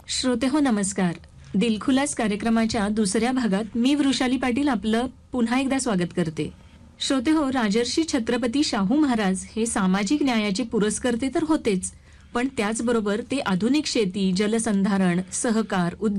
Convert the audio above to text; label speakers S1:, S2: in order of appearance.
S1: श्रोते हो नमस्कार. दिलखुलास कार्यक्रमाच्या दुसऱ्या भागात मी वृषाली पाटील आपलं पुन्हा एकदा स्वागत करते. श्रोते हो, राजर्षी छत्रपती शाहू महाराज हे सामाजिक न्यायाचे पुरस्कर्ते तर होतेच, पण त्याचबरोबर ते आधुनिक शेती, जलसंधारण, सहकार,